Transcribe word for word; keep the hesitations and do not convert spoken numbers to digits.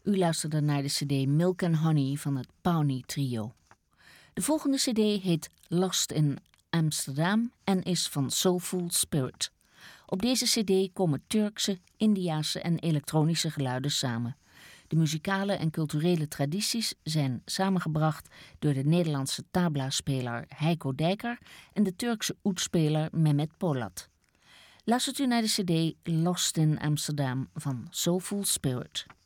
U luisterde naar de cd Milk and Honey van het Pawnee Trio. De volgende cd heet Lost in Amsterdam en is van Soulful Spirit. Op deze cd komen Turkse, Indiase en elektronische geluiden samen. De muzikale en culturele tradities zijn samengebracht door de Nederlandse tabla-speler Heiko Dijker en de Turkse oetspeler Mehmet Polat. Luistert u naar de cd Lost in Amsterdam van Soulful Spirit.